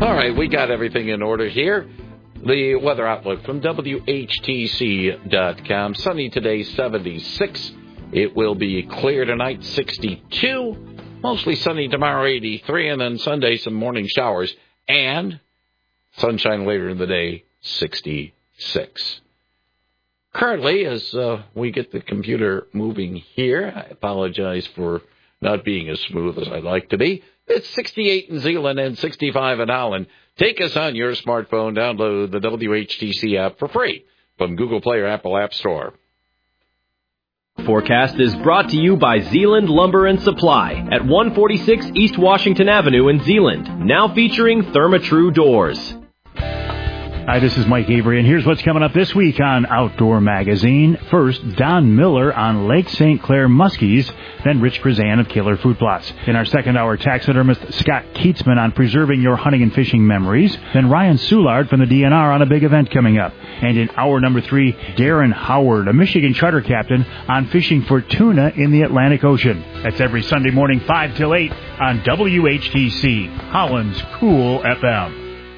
All right, we got everything in order here. The weather outlook from WHTC.com. Sunny today, 76. It will be clear tonight, 62. Mostly sunny tomorrow, 83. And then Sunday, some morning showers. And sunshine later in the day, 66. Currently, as we get the computer moving here, I apologize for not being as smooth as I'd like to be. It's 68 in Zeeland and 65 in Holland. Take us on your smartphone. Download the WHTC app for free from Google Play or Apple App Store. Forecast is brought to you by Zeeland Lumber and Supply at 146 East Washington Avenue in Zeeland. Now featuring Therma-Tru doors. Hi, this is Mike Avery, and here's what's coming up this week on Outdoor Magazine. First, Don Miller on Lake St. Clair muskies, then Rich Krazan of Killer Food Plots. In our second hour, taxidermist Scott Keatsman on preserving your hunting and fishing memories, then Ryan Soulard from the DNR on a big event coming up. And in hour number 3, Darren Howard, a Michigan charter captain, on fishing for tuna in the Atlantic Ocean. That's every Sunday morning, 5 till 8 on WHTC, Holland's Cool FM.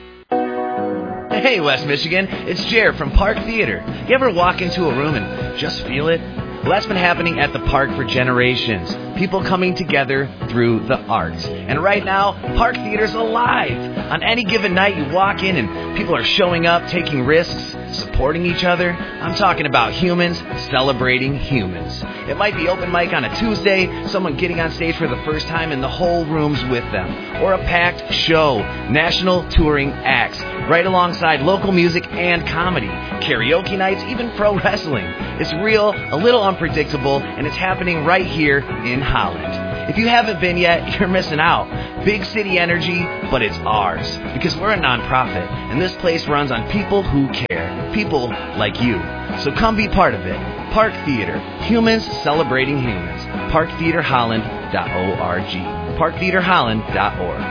Hey, West Michigan, it's Jared from Park Theater. You ever walk into a room and just feel it? Well, that's been happening at the park for generations. People coming together through the arts. And right now, Park Theater's alive. On any given night, you walk in and people are showing up, taking risks, supporting each other. I'm talking about humans celebrating humans. It might be open mic on a Tuesday, someone getting on stage for the first time and the whole room's with them. Or a packed show, national touring acts, right alongside local music and comedy, karaoke nights, even pro wrestling. It's real, a little unpredictable, and it's happening right here in Holland. If you haven't been yet, you're missing out. Big city energy, but it's ours. Because we're a nonprofit, and this place runs on people who care. People like you. So come be part of it. Park Theater. Humans celebrating humans. ParkTheaterHolland.org. ParkTheaterHolland.org.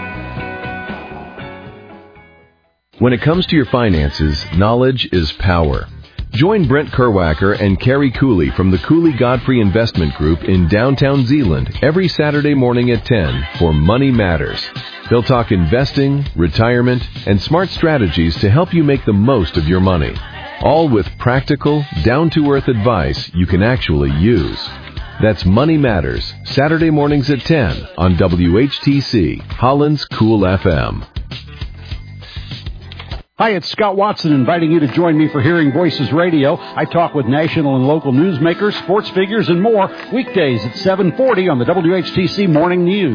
When it comes to your finances, knowledge is power. Join Brent Kerwacker and Carrie Cooley from the Cooley Godfrey Investment Group in downtown Zeeland every Saturday morning at 10 for Money Matters. They'll talk investing, retirement, and smart strategies to help you make the most of your money. All with practical, down-to-earth advice you can actually use. That's Money Matters, Saturday mornings at 10 on WHTC, Holland's Cool FM. Hi, it's Scott Watson inviting you to join me for Hearing Voices Radio. I talk with national and local newsmakers, sports figures, and more weekdays at 7:40 on the WHTC Morning News.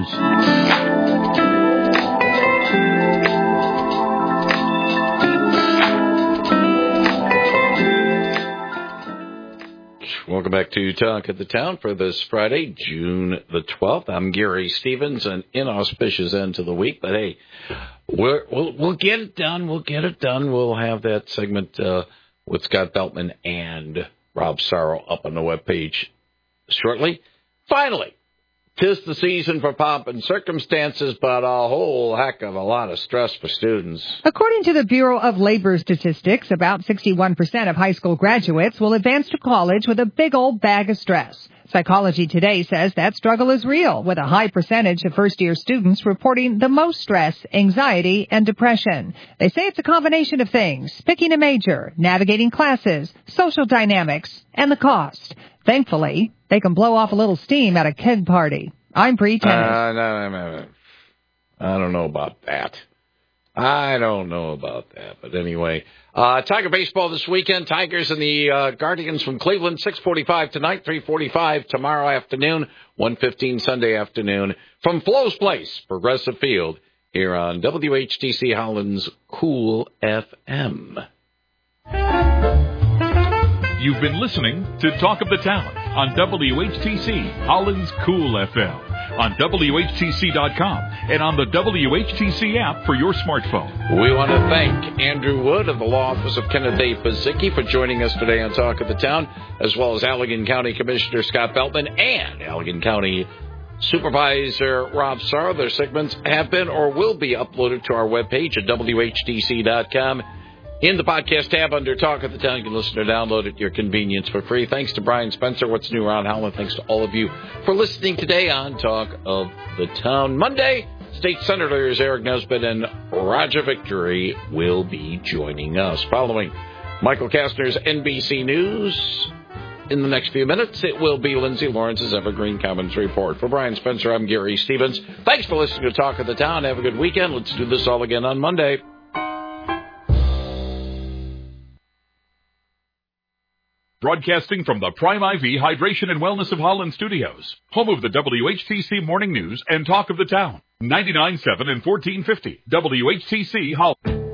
Welcome back to Talk of the Town for this Friday, June the 12th. I'm Gary Stevens, an inauspicious end to the week. But, hey, we'll get it done. We'll get it done. We'll have that segment with Scott Beltman and Rob Sorrow up on the webpage shortly. Finally, 'tis the season for pomp and circumstances, but a whole heck of a lot of stress for students. According to the Bureau of Labor Statistics, about 61% of high school graduates will advance to college with a big old bag of stress. Psychology Today says that struggle is real, with a high percentage of first-year students reporting the most stress, anxiety, and depression. They say it's a combination of things: picking a major, navigating classes, social dynamics, and the cost. Thankfully, they can blow off a little steam at a keg party. I'm Bree Tennis. No. I don't know about that. But anyway, Tiger baseball this weekend. Tigers and the Guardians from Cleveland, 6:45 tonight, 3:45 tomorrow afternoon, 1:15 Sunday afternoon from Flo's Place, Progressive Field, here on WHTC Holland's Cool FM. You've been listening to Talk of the Town on WHTC Holland's Cool FM, on WHTC.com, and on the WHTC app for your smartphone. We want to thank Andrew Wood of the Law Office of Kenneth A. Pazicki for joining us today on Talk of the Town, as well as Allegan County Commissioner Scott Beltman and Allegan County Supervisor Rob Sorrow. Their segments have been or will be uploaded to our webpage at WHTC.com. In the podcast tab under Talk of the Town, you can listen or download at your convenience for free. Thanks to Brian Spencer, What's New Around Holland. Thanks to all of you for listening today on Talk of the Town. Monday, State Senators Eric Nesbitt and Roger Victory will be joining us. Following Michael Kastner's NBC News, in the next few minutes, it will be Lindsay Lawrence's Evergreen Commons Report. For Brian Spencer, I'm Gary Stevens. Thanks for listening to Talk of the Town. Have a good weekend. Let's do this all again on Monday. Broadcasting from the Prime IV Hydration and Wellness of Holland Studios, home of the WHTC Morning News and Talk of the Town. 99.7 and 1450 WHTC Holland.